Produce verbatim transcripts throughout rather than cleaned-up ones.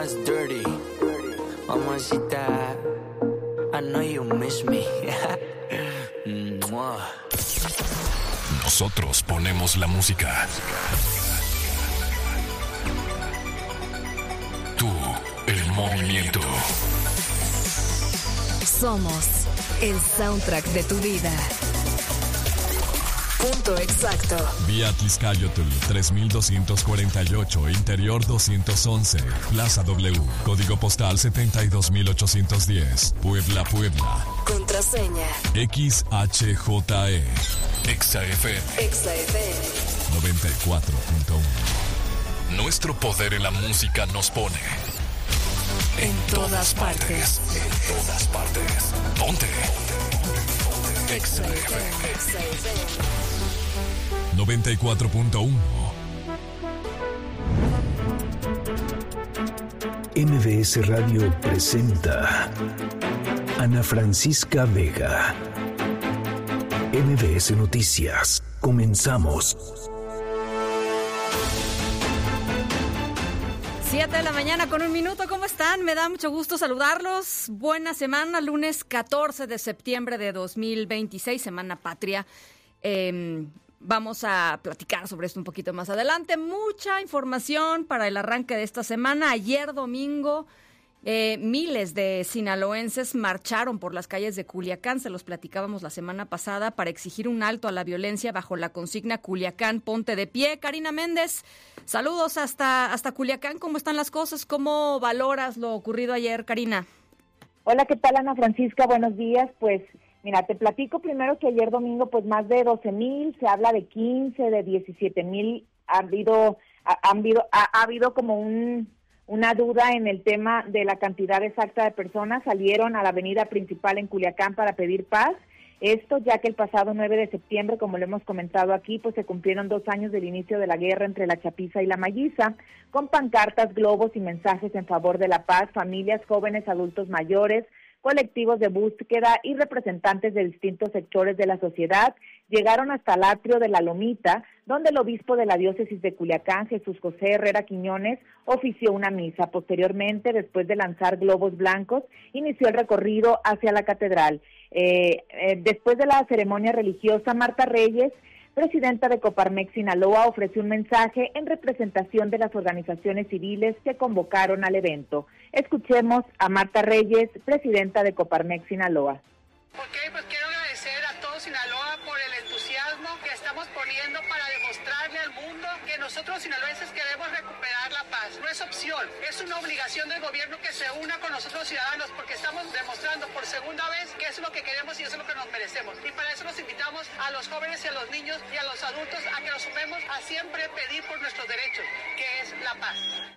más dirty. Mamacita, I know you miss me. Nosotros ponemos la música. Tú, el movimiento. Somos el soundtrack de tu vida. Punto exacto. Vía Tizcayotl tres mil doscientos cuarenta y ocho, Interior doscientos once, Plaza W, Código Postal setenta y dos mil ochocientos diez, Puebla, Puebla. Contraseña X H J E. Exa F M. Exa F M noventa y cuatro punto uno. Nuestro poder en la música nos pone en, en todas partes. partes. En todas partes. Ponte. Exa F M. noventa y cuatro punto uno. M B S Radio presenta Ana Francisca Vega. M B S Noticias. Comenzamos. Siete de la mañana con un minuto. ¿Cómo están? Me da mucho gusto saludarlos. Buena semana, lunes catorce de septiembre de dos mil veintiséis, Semana Patria. Eh, vamos a platicar sobre esto un poquito más adelante. Mucha información para el arranque de esta semana. Ayer domingo, eh, miles de sinaloenses marcharon por las calles de Culiacán. Se los platicábamos la semana pasada para exigir un alto a la violencia bajo la consigna Culiacán, ponte de pie. Karina Méndez, saludos hasta, hasta Culiacán. ¿Cómo están las cosas? ¿Cómo valoras lo ocurrido ayer, Karina? Hola, ¿qué tal, Ana Francisca? Buenos días. Pues mira, te platico primero que ayer domingo pues más de doce mil, se habla de quince, de diecisiete mil, ha habido, ha, ha habido, ha, ha habido como un, una duda en el tema de la cantidad exacta de personas. Salieron a la avenida principal en Culiacán para pedir paz. Esto ya que el pasado nueve de septiembre, como lo hemos comentado aquí, pues se cumplieron dos años del inicio de la guerra entre la Chapiza y la Malliza, con pancartas, globos y mensajes en favor de la paz. Familias, jóvenes, adultos mayores, colectivos de búsqueda y representantes de distintos sectores de la sociedad llegaron hasta el atrio de la Lomita, donde el obispo de la diócesis de Culiacán, Jesús José Herrera Quiñones, ofició una misa. Posteriormente, después de lanzar globos blancos, inició el recorrido hacia la catedral. Eh, eh, después de la ceremonia religiosa, Marta Reyes, presidenta de Coparmex Sinaloa, ofreció un mensaje en representación de las organizaciones civiles que convocaron al evento. Escuchemos a Marta Reyes, presidenta de Coparmex Sinaloa. Ok, pues quiero agradecer a todo Sinaloa por el entusiasmo que estamos poniendo para demostrarle al mundo que nosotros sinaloenses queremos recuperar la paz. No es opción, es una obligación del gobierno que se una con nosotros ciudadanos, porque estamos demostrando por segunda vez que es lo que queremos y eso es lo que nos merecemos. Y para eso nos invitamos a los jóvenes y a los niños y a los adultos a que nos sumemos a siempre pedir por nuestros derechos, que es la paz.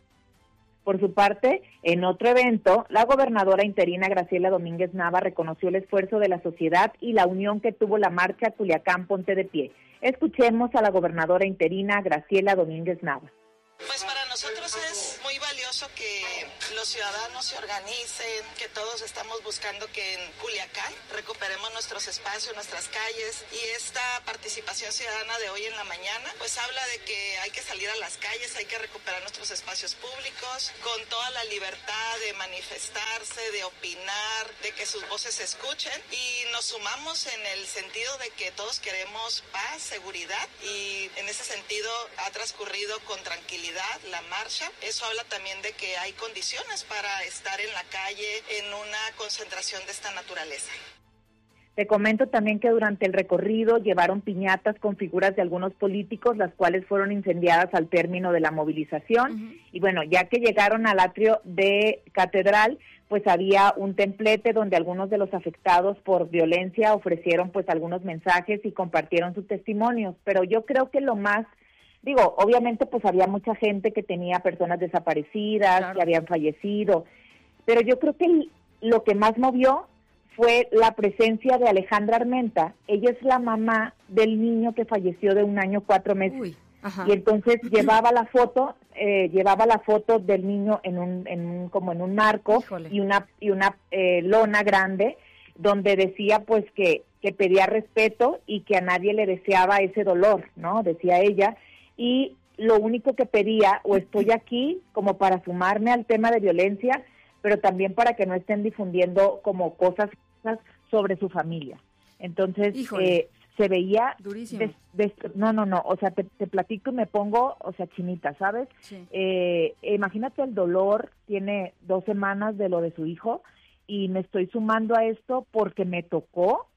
Por su parte, en otro evento, la gobernadora interina Graciela Domínguez Nava reconoció el esfuerzo de la sociedad y la unión que tuvo la marcha Culiacán Ponte de Pie. Escuchemos a la gobernadora interina Graciela Domínguez Nava. Pues para nosotros es muy valioso que los ciudadanos se organicen, que todos estamos buscando que en Culiacán recuperemos nuestros espacios, nuestras calles, y esta participación ciudadana de hoy en la mañana pues habla de que hay que salir a las calles, hay que recuperar nuestros espacios públicos con toda la libertad de manifestarse, de opinar, de que sus voces se escuchen, y nos sumamos en el sentido de que todos queremos paz, seguridad, y en ese sentido ha transcurrido con tranquilidad la marcha. Eso habla también de que hay condiciones para estar en la calle en una concentración de esta naturaleza. Te comento también que durante el recorrido llevaron piñatas con figuras de algunos políticos, las cuales fueron incendiadas al término de la movilización. Uh-huh. Y bueno, ya que llegaron al atrio de Catedral, pues había un templete donde algunos de los afectados por violencia ofrecieron pues algunos mensajes y compartieron sus testimonios. Pero yo creo que lo más Digo, obviamente pues había mucha gente que tenía personas desaparecidas, claro, que habían fallecido, pero yo creo que lo que más movió fue la presencia de Alejandra Armenta. Ella es la mamá del niño que falleció de un año, cuatro meses. Uy, y entonces llevaba la foto, eh, llevaba la foto del niño en un, en un como en un marco. Híjole. y una y una eh, lona grande donde decía pues que que pedía respeto y que a nadie le deseaba ese dolor, ¿no? Decía ella. Y lo único que pedía, o estoy aquí como para sumarme al tema de violencia, pero también para que no estén difundiendo como cosas sobre su familia. Entonces, eh, se veía... Durísimo. Des, des, no, no, no, o sea, te, te platico y me pongo, o sea, chinita, ¿sabes? Sí. Eh, imagínate el dolor, tiene dos semanas de lo de su hijo, y me estoy sumando a esto porque me tocó,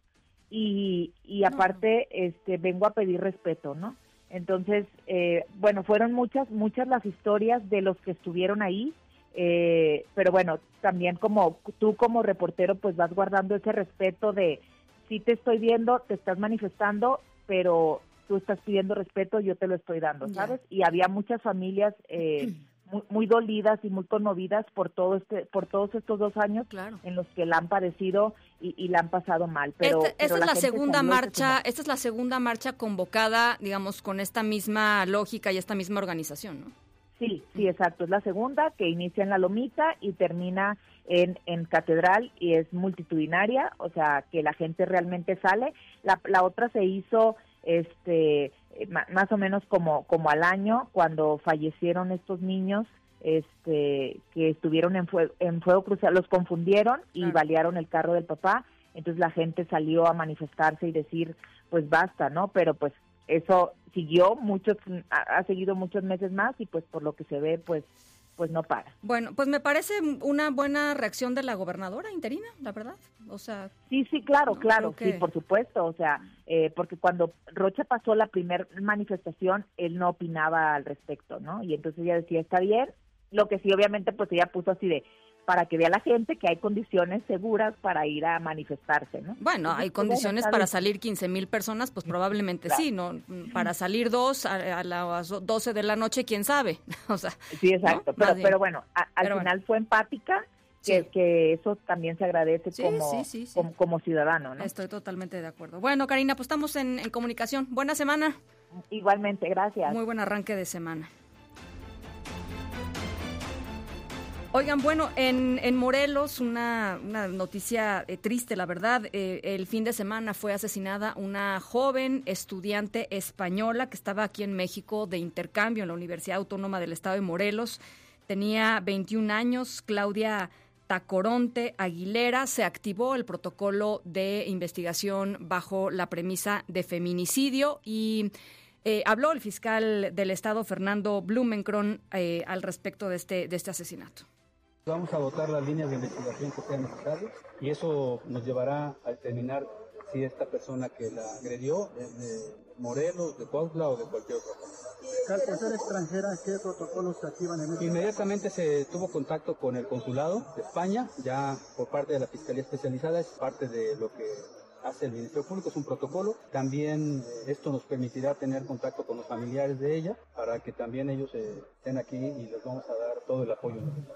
y, y aparte, no. este, vengo a pedir respeto, ¿no? Entonces, eh, bueno, fueron muchas, muchas las historias de los que estuvieron ahí, eh, pero bueno, también como tú como reportero, pues vas guardando ese respeto de, sí te estoy viendo, te estás manifestando, pero tú estás pidiendo respeto, yo te lo estoy dando, ¿sabes? Yeah. Y había muchas familias eh, muy, muy dolidas y muy conmovidas por todo este, por todos estos dos años, claro, en los que la han padecido y, y la han pasado mal. Pero, este, pero esta la es la segunda marcha, se esta es la segunda marcha convocada, digamos, con esta misma lógica y esta misma organización, ¿no? Sí, sí, exacto. Es la segunda, que inicia en La Lomita y termina en, en Catedral, y es multitudinaria, o sea, que la gente realmente sale. La, la otra se hizo este más o menos como como al año, cuando fallecieron estos niños este que estuvieron en fuego, en fuego cruzado, los confundieron y claro, balearon el carro del papá. Entonces la gente salió a manifestarse y decir, pues basta, ¿no? Pero pues eso siguió muchos, ha seguido muchos meses más, y pues por lo que se ve, pues pues no para. Bueno, pues me parece una buena reacción de la gobernadora interina, la verdad. O sea, sí, sí, claro, no, claro, que... sí, por supuesto. O sea, eh, porque cuando Rocha pasó la primer manifestación, él no opinaba al respecto, ¿no? Y entonces ella decía, está bien. Lo que sí, obviamente, pues ella puso así de, para que vea la gente que hay condiciones seguras para ir a manifestarse, ¿no? Bueno, Entonces, hay condiciones para salir quince mil personas, pues probablemente claro, sí, ¿no? Para salir dos a, a las doce de la noche, quién sabe. O sea, sí, exacto, ¿no? pero, pero bueno, a, al pero final bueno. fue empática, que, sí, que eso también se agradece sí, como, sí, sí, sí. como, como ciudadano, ¿no? Estoy totalmente de acuerdo. Bueno, Karina, pues estamos en, en comunicación. Buena semana. Igualmente, gracias. Muy buen arranque de semana. Oigan, bueno, en, en Morelos, una, una noticia eh, triste, la verdad. Eh, el fin de semana fue asesinada una joven estudiante española que estaba aquí en México de intercambio en la Universidad Autónoma del Estado de Morelos. Tenía veintiún años, Claudia Tacoronte Aguilera. Se activó el protocolo de investigación bajo la premisa de feminicidio y... Eh, habló el fiscal del Estado, Fernando Blumenkron, eh, al respecto de este, de este asesinato. Vamos a votar las líneas de investigación que sean necesarias y eso nos llevará a determinar si esta persona que la agredió es de Morelos, de Cuautla o de cualquier otra persona. Por ser extranjera, ¿qué protocolos se activan en este? Inmediatamente se tuvo contacto con el consulado de España, ya por parte de la Fiscalía Especializada, es parte de lo que hace el Ministerio Público, es un protocolo. También esto nos permitirá tener contacto con los familiares de ella para que también ellos eh, estén aquí y les vamos a dar todo el apoyo necesario.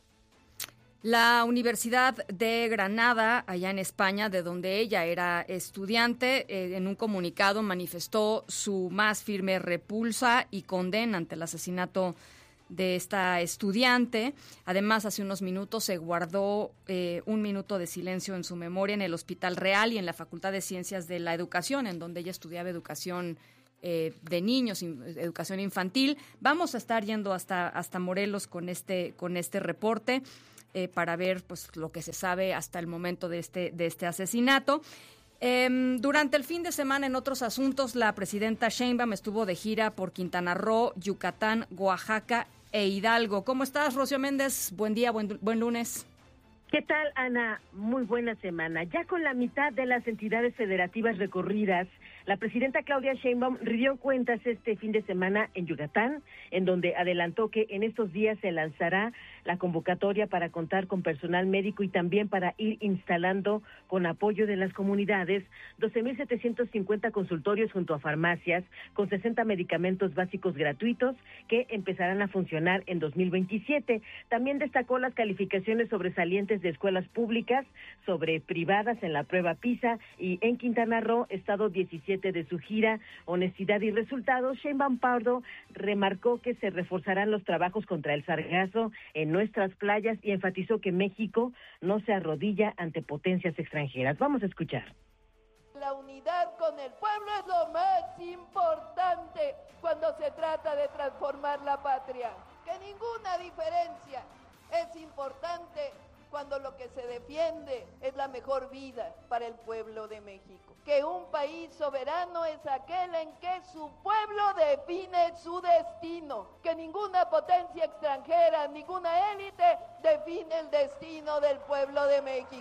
La Universidad de Granada, allá en España, de donde ella era estudiante, eh, en un comunicado manifestó su más firme repulsa y condena ante el asesinato de esta estudiante. Además, hace unos minutos se guardó eh, un minuto de silencio en su memoria en el Hospital Real y en la Facultad de Ciencias de la Educación, en donde ella estudiaba educación eh, de niños, in, educación infantil. Vamos a estar yendo hasta, hasta Morelos con este, con este reporte. Eh, para ver pues lo que se sabe hasta el momento de este, de este asesinato. Eh, durante el fin de semana, en otros asuntos, la presidenta Sheinbaum estuvo de gira por Quintana Roo, Yucatán, Oaxaca e Hidalgo. ¿Cómo estás, Rocío Méndez? Buen día, buen, buen lunes. ¿Qué tal, Ana? Muy buena semana. Ya con la mitad de las entidades federativas recorridas, la presidenta Claudia Sheinbaum rindió cuentas este fin de semana en Yucatán, en donde adelantó que en estos días se lanzará la convocatoria para contar con personal médico y también para ir instalando, con apoyo de las comunidades, doce mil setecientos cincuenta consultorios junto a farmacias, con sesenta medicamentos básicos gratuitos que empezarán a funcionar en dos mil veintisiete. También destacó las calificaciones sobresalientes de escuelas públicas sobre privadas en la prueba PISA y en Quintana Roo, estado diecisiete de su gira Honestidad y Resultados. Sheinbaum Pardo remarcó que se reforzarán los trabajos contra el sargazo en nuestras playas y enfatizó que México no se arrodilla ante potencias extranjeras. Vamos a escuchar. la unidad con el pueblo es lo más importante cuando se trata de transformar la patria. Que ninguna diferencia es importante cuando lo que se defiende es la mejor vida para el pueblo de México. Que un país soberano es aquel en que su pueblo define su destino. Que ninguna potencia extranjera, ninguna élite define el destino del pueblo de México.